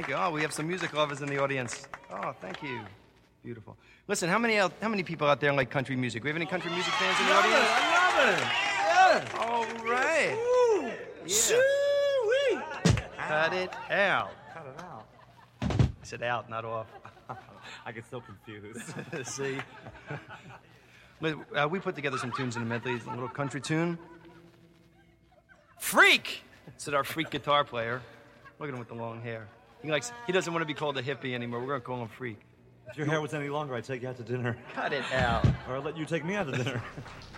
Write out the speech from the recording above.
Thank you. Oh, we have some music lovers in the audience. Oh, thank you. Beautiful. Listen, how many people out there like country music? We have any country music fans in the audience? I love it. Yeah. All right. Ooh. Yeah. Shoo-wee. Cut it out. Cut it out. I said out, not off. I get so confused. See? We put together some tunes in the medley. A little country tune. Freak! Said our freak guitar player. Look at him with the long hair. He doesn't want to be called a hippie anymore. We're going to call him Freak. If your hair was any longer, I'd take you out to dinner. Cut it out. Or I'd let you take me out to dinner.